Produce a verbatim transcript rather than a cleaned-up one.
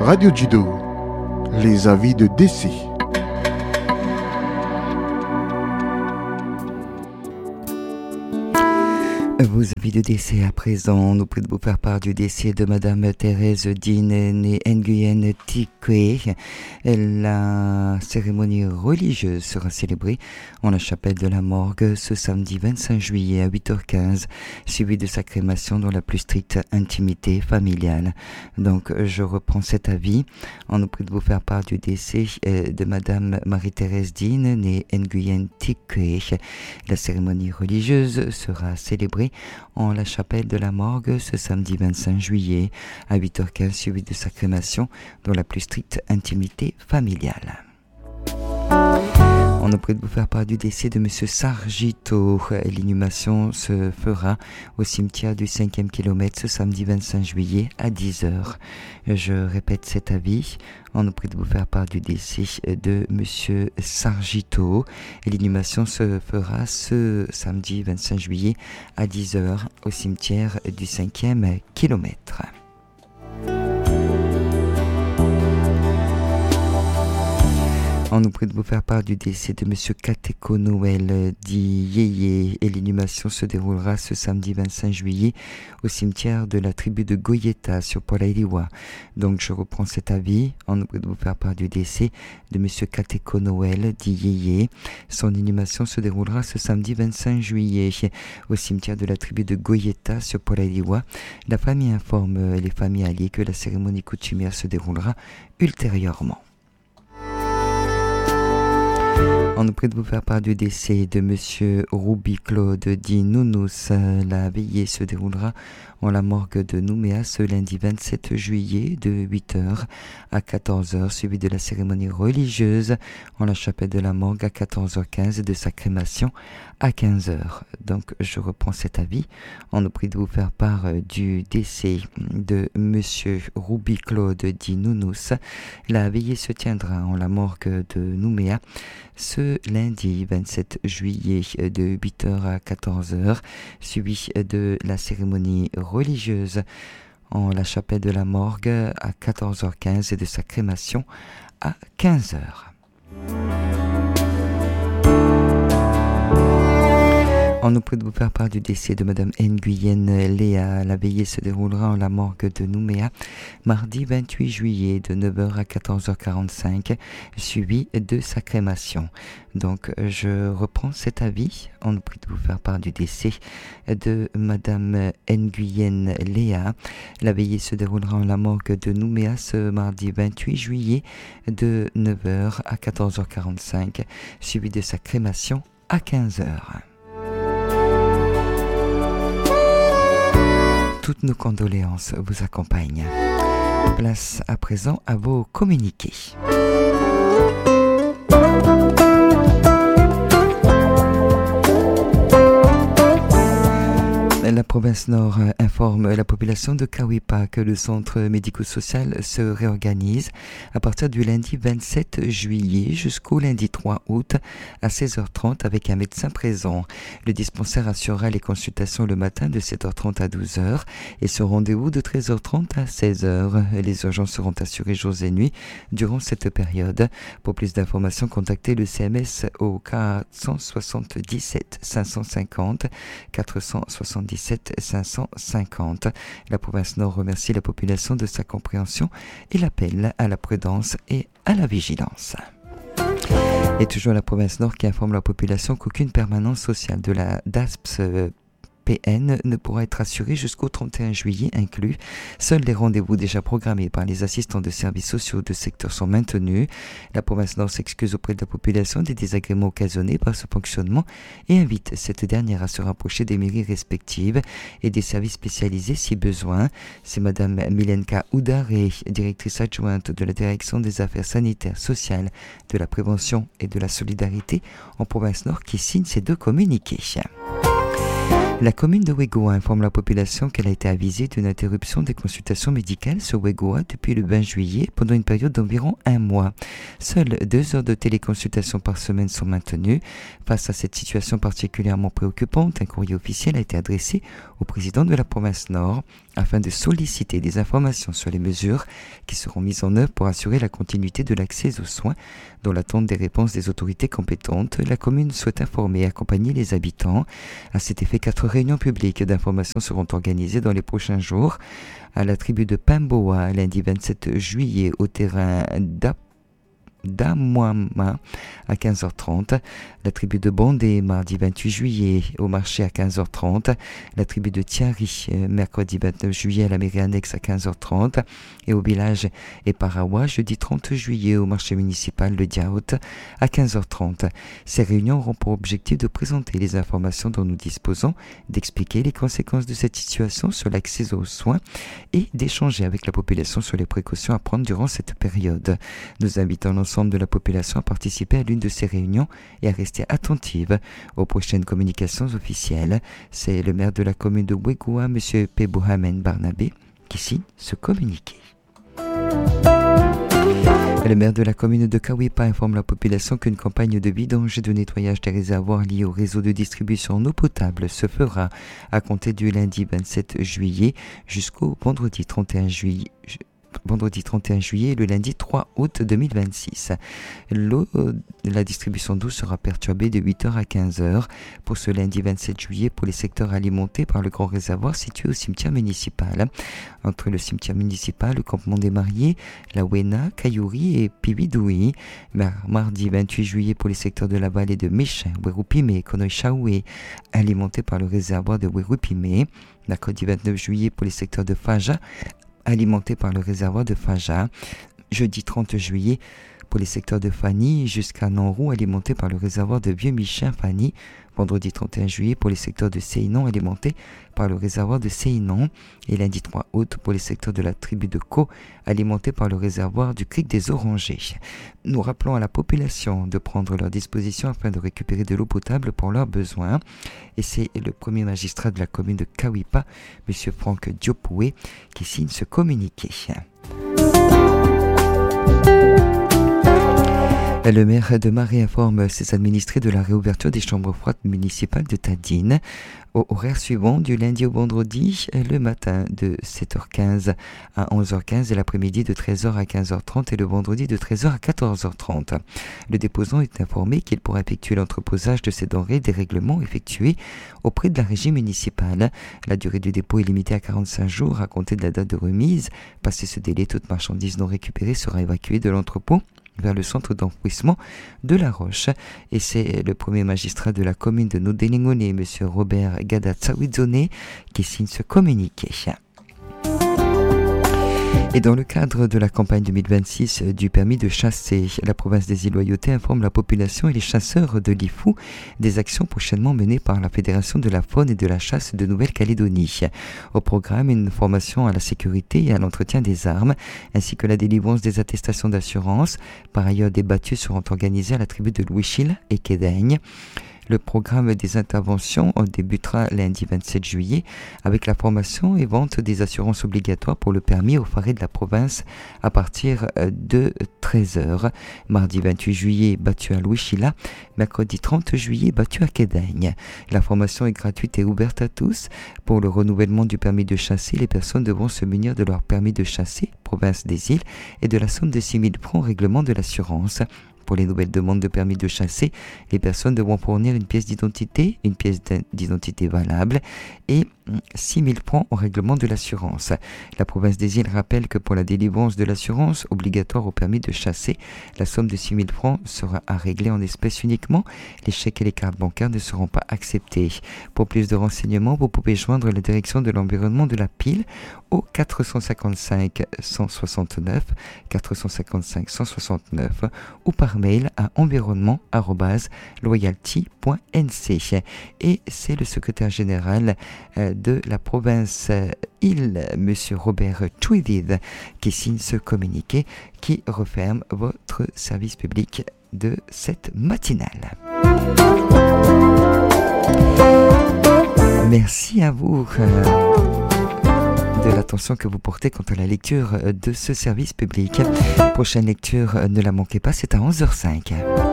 Radio Judo, les avis de décès. Vos avis de décès à présent, nous pouvons vous faire part du décès de Madame Thérèse Dine, née Nguyen Tikwe. La cérémonie religieuse sera célébrée en la chapelle de la morgue ce samedi vingt-cinq juillet à huit heures quinze, suivi de sa crémation dans la plus stricte intimité familiale. Donc je reprends cet avis. On nous prie de vous faire part du décès de Madame Marie-Thérèse Dine, née Nguyen Tikwe. La cérémonie religieuse sera célébrée en la chapelle de la morgue ce samedi vingt-cinq juillet à huit heures quinze, suivi de sa crémation dans la plus stricte intimité familiale. On nous prie de vous faire part du décès de Monsieur Sargito. L'inhumation se fera au cimetière du cinquième kilomètre ce samedi vingt-cinq juillet à dix heures. Je répète cet avis. On nous prie de vous faire part du décès de Monsieur Sargito. L'inhumation se fera ce samedi vingt-cinq juillet à dix heures au cimetière du cinquième kilomètre. On nous prie de vous faire part du décès de Monsieur Kateko Noël, dit Yéyé, et l'inhumation se déroulera ce samedi vingt-cinq juillet au cimetière de la tribu de Goyeta sur Polailiwa. Donc je reprends cet avis. On nous prie de vous faire part du décès de Monsieur Kateko Noël, dit Yéyé. Son inhumation se déroulera ce samedi vingt-cinq juillet au cimetière de la tribu de Goyeta sur Polailiwa. La famille informe les familles alliées que la cérémonie coutumière se déroulera ultérieurement. On nous prie de vous faire part du décès de Monsieur Ruby Claude dit Nounous. La veillée se déroulera en la morgue de Nouméa ce lundi vingt-sept juillet de huit heures à quatorze heures, suivi de la cérémonie religieuse en la chapelle de la morgue à quatorze heures quinze et de sa crémation à quinze heures. Donc je reprends cet avis. On nous prie de vous faire part du décès de Monsieur Ruby Claude dit Nounous. La veillée se tiendra en la morgue de Nouméa ce lundi vingt-sept juillet de huit heures à quatorze heures, suivi de la cérémonie religieuse en la chapelle de la morgue à quatorze heures quinze et de sa crémation à quinze heures. On nous prie de vous faire part du décès de Madame Nguyen Léa. La veillée se déroulera en la morgue de Nouméa mardi vingt-huit juillet de neuf heures à quatorze heures quarante-cinq, suivi de sa crémation. Donc je reprends cet avis. On nous prie de vous faire part du décès de Madame Nguyen Léa. La veillée se déroulera en la morgue de Nouméa ce mardi vingt-huit juillet de neuf heures à quatorze heures quarante-cinq, suivi de sa crémation à quinze heures. Toutes nos condoléances vous accompagnent. Place à présent à vos communiqués. La province Nord informe la population de Kawipa que le centre médico-social se réorganise à partir du lundi vingt-sept juillet jusqu'au lundi trois août à seize heures trente avec un médecin présent. Le dispensaire assurera les consultations le matin de sept heures trente à douze heures et ce rendez-vous de treize heures trente à seize heures. Les urgences seront assurées jours et nuits durant cette période. Pour plus d'informations, contactez le C M S au quatre cent soixante-dix-sept cinq cent cinquante quatre cent soixante-dix-sept cinq cent cinquante. La province Nord remercie la population de sa compréhension et l'appelle à la prudence et à la vigilance. Et toujours la province Nord qui informe la population qu'aucune permanence sociale de la D A S P S P N ne pourra être assurée jusqu'au trente et un juillet inclus. Seuls les rendez-vous déjà programmés par les assistants de services sociaux de secteur sont maintenus. La province Nord s'excuse auprès de la population des désagréments occasionnés par ce fonctionnement et invite cette dernière à se rapprocher des mairies respectives et des services spécialisés si besoin. C'est Madame Milenka Oudaré, directrice adjointe de la direction des affaires sanitaires, sociales, de la prévention et de la solidarité en province Nord qui signe ces deux communiqués. La commune de Wegoa informe la population qu'elle a été avisée d'une interruption des consultations médicales sur Wegoa depuis le vingt juillet pendant une période d'environ un mois. Seules deux heures de téléconsultation par semaine sont maintenues. Face à cette situation particulièrement préoccupante, un courrier officiel a été adressé au président de la province Nord. afin de solliciter des informations sur les mesures qui seront mises en œuvre pour assurer la continuité de l'accès aux soins. Dans l'attente des réponses des autorités compétentes, la commune souhaite informer et accompagner les habitants. À cet effet, quatre réunions publiques d'information seront organisées dans les prochains jours à la tribu de Pamboa, lundi vingt-sept juillet, au terrain d'Ap d'Amoama à quinze heures trente, la tribu de Bondé mardi vingt-huit juillet au marché à quinze heures trente, la tribu de Tiari mercredi vingt-neuf juillet à la mairie annexe à quinze heures trente et au village Eparawa jeudi trente juillet au marché municipal de Diaout à quinze heures trente. Ces réunions auront pour objectif de présenter les informations dont nous disposons, d'expliquer les conséquences de cette situation sur l'accès aux soins et d'échanger avec la population sur les précautions à prendre durant cette période. Nous invitons l'ensemble de la population à participer à l'une de ces réunions et à rester attentive aux prochaines communications officielles. C'est le maire de la commune de Wegoua, M. Pebouhamen Barnabé, qui signe ce communiqué. Le maire de la commune de Kawipa informe la population qu'une campagne de vidange et de nettoyage des réservoirs liés au réseau de distribution en eau potable se fera à compter du lundi vingt-sept juillet jusqu'au vendredi trente et un juillet. vendredi trente et un juillet et le lundi trois août deux mille vingt-six. L'eau, la distribution d'eau sera perturbée de huit heures à quinze heures pour ce lundi vingt-sept juillet pour les secteurs alimentés par le grand réservoir situé au cimetière municipal. Entre le cimetière municipal, le campement des mariés, la Wena, Kayouri et Pibidoui. Mardi vingt-huit juillet pour les secteurs de la vallée de Méchin, Werupime, Konoichaoué, alimentés par le réservoir de Werupime. Mercredi vingt-neuf juillet pour les secteurs de Faja, alimenté par le réservoir de Faja. Jeudi trente juillet pour les secteurs de Fani jusqu'à Nanrou, alimenté par le réservoir de Vieux-Michin-Fani. Vendredi trente et un juillet pour les secteurs de Seinon, alimenté par le réservoir de Seinon. Et lundi trois août pour les secteurs de la tribu de Ko, alimenté par le réservoir du Cric des Orangers. Nous rappelons à la population de prendre leurs dispositions afin de récupérer de l'eau potable pour leurs besoins. Et c'est le premier magistrat de la commune de Kawipa, M. Franck Diopoué, qui signe ce communiqué. Le maire de Marais informe ses administrés de la réouverture des chambres froides municipales de Tadine au horaire suivant du lundi au vendredi, le matin de sept heures quinze à onze heures quinze et l'après-midi de treize heures à quinze heures trente et le vendredi de treize heures à quatorze heures trente. Le déposant est informé qu'il pourra effectuer l'entreposage de ces denrées des règlements effectués auprès de la régie municipale. La durée du dépôt est limitée à quarante-cinq jours à compter de la date de remise. Passé ce délai, toute marchandise non récupérée sera évacuée de l'entrepôt vers le centre d'enfouissement de La Roche. Et c'est le premier magistrat de la commune de Nodelingone, M. Robert Gada-Tsawizone, qui signe ce communiqué. Et dans le cadre de la campagne deux mille vingt-six du permis de chasser, la province des îles Loyauté informe la population et les chasseurs de l'I F O des actions prochainement menées par la Fédération de la faune et de la chasse de Nouvelle-Calédonie. Au programme, une formation à la sécurité et à l'entretien des armes, ainsi que la délivrance des attestations d'assurance. Par ailleurs, des battues seront organisées à la tribu de Louichil et Kédaigne. Le programme des interventions débutera lundi vingt-sept juillet avec la formation et vente des assurances obligatoires pour le permis aux forêts de la province à partir de treize heures. Mardi vingt-huit juillet, battu à Louichila. Mercredi trente juillet, battu à Kédaigne. La formation est gratuite et ouverte à tous. Pour le renouvellement du permis de chasser, les personnes devront se munir de leur permis de chasser, province des îles, et de la somme de six mille francs règlement de l'assurance. Pour les nouvelles demandes de permis de chasser, les personnes devront fournir une pièce d'identité, une pièce d'identité valable et six mille francs au règlement de l'assurance. La province des îles rappelle que pour la délivrance de l'assurance obligatoire au permis de chasser, la somme de six mille francs sera à régler en espèces uniquement. Les chèques et les cartes bancaires ne seront pas acceptés. Pour plus de renseignements, vous pouvez joindre la direction de l'environnement de la Pile au quatre cent cinquante-cinq cent soixante-neuf quatre cent cinquante-cinq cent soixante-neuf ou par mail à environnement arobase loyalty point n c. Et c'est le secrétaire général de la province île, M. Robert Chouidid, qui signe ce communiqué qui referme votre service public de cette matinale. Merci à vous de l'attention que vous portez quant à la lecture de ce service public. Prochaine lecture, ne la manquez pas, c'est à onze heures cinq.